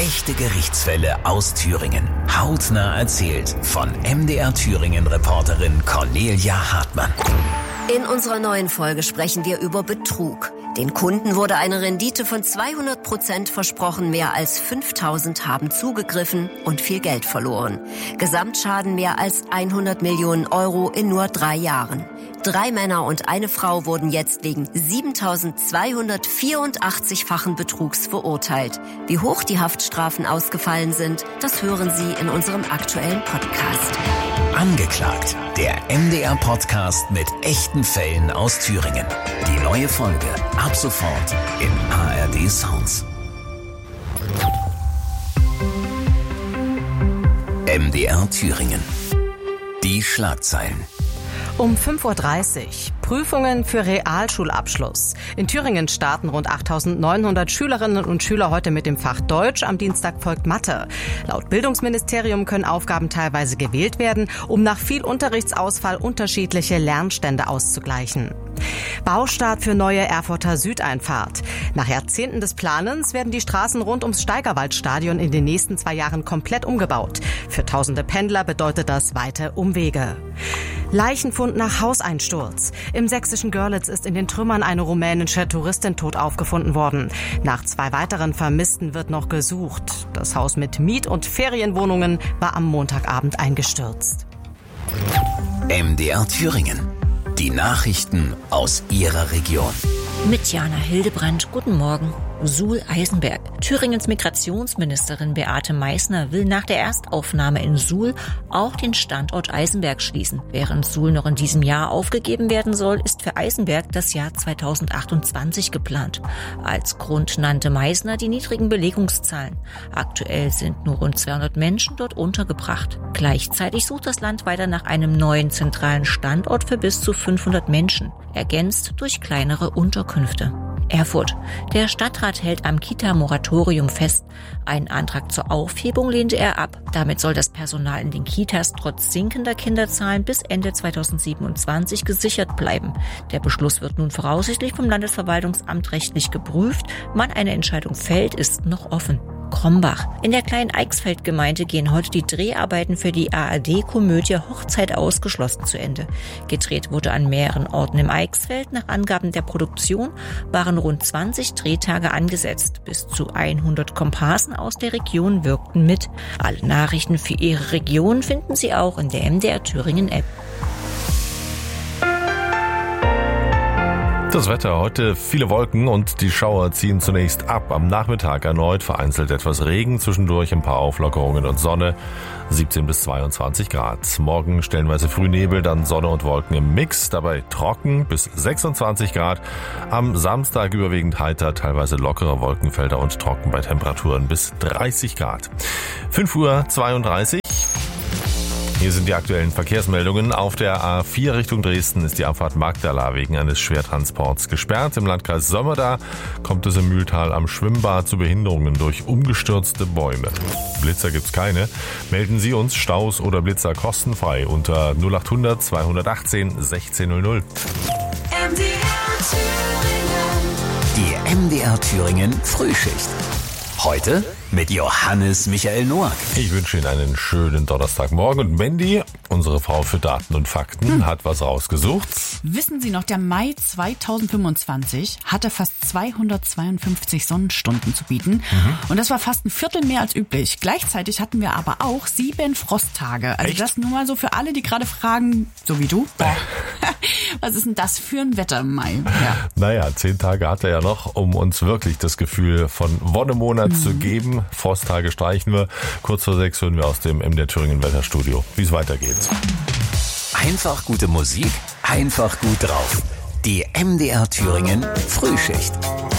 Echte Gerichtsfälle aus Thüringen. Hautnah erzählt von MDR Thüringen-Reporterin Cornelia Hartmann. In unserer neuen Folge sprechen wir über Betrug. Den Kunden wurde eine Rendite von 200% versprochen, mehr als 5.000 haben zugegriffen und viel Geld verloren. Gesamtschaden mehr als 100 Millionen Euro in nur 3 Jahren. 3 Männer und eine Frau wurden jetzt wegen 7.284-fachen Betrugs verurteilt. Wie hoch die Haftstrafen ausgefallen sind, das hören Sie in unserem aktuellen Podcast. Angeklagt, der MDR-Podcast mit echten Fällen aus Thüringen. Die neue Folge ab sofort in ARD Sounds. MDR Thüringen. Die Schlagzeilen. Um 5.30 Uhr. Prüfungen für Realschulabschluss. In Thüringen starten rund 8.900 Schülerinnen und Schüler heute mit dem Fach Deutsch. Am Dienstag folgt Mathe. Laut Bildungsministerium können Aufgaben teilweise gewählt werden, um nach viel Unterrichtsausfall unterschiedliche Lernstände auszugleichen. Baustart für neue Erfurter Südeinfahrt. Nach Jahrzehnten des Planens werden die Straßen rund ums Steigerwaldstadion in den nächsten 2 Jahren komplett umgebaut. Für tausende Pendler bedeutet das weite Umwege. Leichenfund nach Hauseinsturz. Im sächsischen Görlitz ist in den Trümmern eine rumänische Touristin tot aufgefunden worden. Nach 2 weiteren Vermissten wird noch gesucht. Das Haus mit Miet- und Ferienwohnungen war am Montagabend eingestürzt. MDR Thüringen. Die Nachrichten aus Ihrer Region. Mit Jana Hildebrandt, guten Morgen. Suhl-Eisenberg. Thüringens Migrationsministerin Beate Meißner will nach der Erstaufnahme in Suhl auch den Standort Eisenberg schließen. Während Suhl noch in diesem Jahr aufgegeben werden soll, ist für Eisenberg das Jahr 2028 geplant. Als Grund nannte Meißner die niedrigen Belegungszahlen. Aktuell sind nur rund 200 Menschen dort untergebracht. Gleichzeitig sucht das Land weiter nach einem neuen zentralen Standort für bis zu 500 Menschen, ergänzt durch kleinere Unterkünfte. Erfurt. Der Stadtrat hält am Kita-Moratorium fest. Einen Antrag zur Aufhebung lehnte er ab. Damit soll das Personal in den Kitas trotz sinkender Kinderzahlen bis Ende 2027 gesichert bleiben. Der Beschluss wird nun voraussichtlich vom Landesverwaltungsamt rechtlich geprüft. Wann eine Entscheidung fällt, ist noch offen. Krombach. In der kleinen Eichsfeld-Gemeinde gehen heute die Dreharbeiten für die ARD-Komödie Hochzeit ausgeschlossen zu Ende. Gedreht wurde an mehreren Orten im Eichsfeld. Nach Angaben der Produktion waren rund 20 Drehtage angesetzt. Bis zu 100 Komparsen aus der Region wirkten mit. Alle Nachrichten für Ihre Region finden Sie auch in der MDR Thüringen App. Das Wetter heute, viele Wolken und die Schauer ziehen zunächst ab. Am Nachmittag erneut vereinzelt etwas Regen, zwischendurch ein paar Auflockerungen und Sonne, 17 bis 22 Grad. Morgen stellenweise Frühnebel, dann Sonne und Wolken im Mix, dabei trocken bis 26 Grad. Am Samstag überwiegend heiter, teilweise lockere Wolkenfelder und trocken bei Temperaturen bis 30 Grad. 5:32 Uhr. Hier sind die aktuellen Verkehrsmeldungen. Auf der A4 Richtung Dresden ist die Abfahrt Magdala wegen eines Schwertransports gesperrt. Im Landkreis Sömmerda kommt es im Mühltal am Schwimmbad zu Behinderungen durch umgestürzte Bäume. Blitzer gibt's keine. Melden Sie uns Staus oder Blitzer kostenfrei unter 0800 218 1600. Die MDR Thüringen Frühschicht. Heute mit Johannes Michael Noack. Ich wünsche Ihnen einen schönen Donnerstagmorgen. Und Mandy, unsere Frau für Daten und Fakten, hat was rausgesucht. Wissen Sie noch, der Mai 2025 hatte fast 252 Sonnenstunden zu bieten. Und das war fast ein Viertel mehr als üblich. Gleichzeitig hatten wir aber auch 7 Frosttage. Also echt? Das nur mal so für alle, die gerade fragen, so wie du, was ist denn das für ein Wetter im Mai? Ja. Naja, 10 Tage hat er ja noch, um uns wirklich das Gefühl von Wonnemonat zu geben. Frosttage streichen wir. Kurz vor 6 hören wir aus dem MDR Thüringen Wetterstudio, wie es weitergeht. Einfach gute Musik, einfach gut drauf. Die MDR Thüringen Frühschicht.